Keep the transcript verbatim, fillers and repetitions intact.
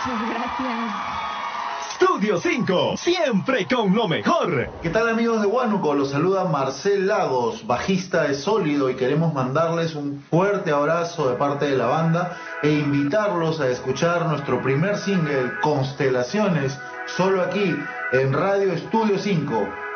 Muchas gracias. Estudio cinco, siempre con lo mejor. ¿Qué tal, amigos de Huánuco? Los saluda Marcel Lagos, bajista de Sólido, y queremos mandarles un fuerte abrazo de parte de la banda e invitarlos a escuchar nuestro primer single, Constelaciones, solo aquí en Radio Estudio cinco.